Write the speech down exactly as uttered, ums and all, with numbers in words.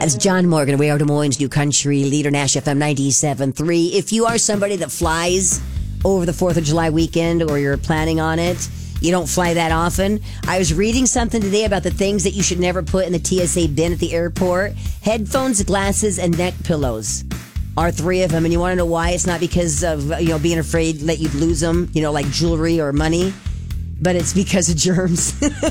That's John Morgan, Radio Des Moines, New Country, Leader Nash F M ninety-seven point three. If you are somebody that flies over the fourth of July weekend or you're planning on it, you don't fly that often. I was reading something today about the things that you should never put in the T S A bin at the airport. Headphones, glasses, and neck pillows are three of them. And you want to know why? It's not because of, you know, being afraid that you'd lose them, you know, like jewelry or money, but it's because of germs.